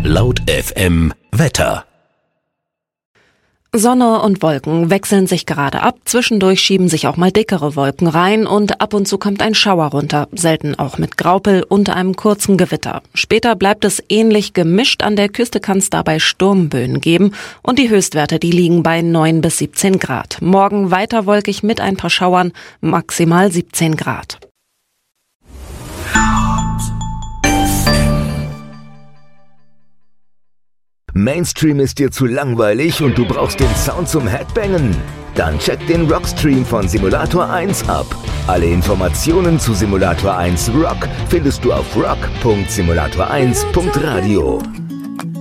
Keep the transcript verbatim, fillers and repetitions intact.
Laut F M Wetter. Sonne und Wolken wechseln sich gerade ab, zwischendurch schieben sich auch mal dickere Wolken rein und ab und zu kommt ein Schauer runter, selten auch mit Graupel und einem kurzen Gewitter. Später bleibt es ähnlich gemischt, an der Küste kann es dabei Sturmböen geben und die Höchstwerte, die liegen bei neun bis siebzehn Grad. Morgen weiter wolkig mit ein paar Schauern, maximal siebzehn Grad. Mainstream ist dir zu langweilig und du brauchst den Sound zum Headbangen? Dann check den Rockstream von Simulator eins ab. Alle Informationen zu Simulator eins Rock findest du auf rock punkt simulator eins punkt radio.